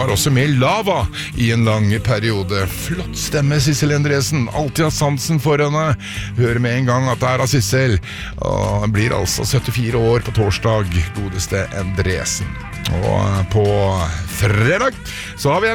Var også med Lava I en lang periode. Flott stemme, Sissel Endresen. Alltid har sansen for henne. Hører med en gang at det av Sissel. Og blir altså 74 år på torsdag, godeste Endresen. Og på fredag så har vi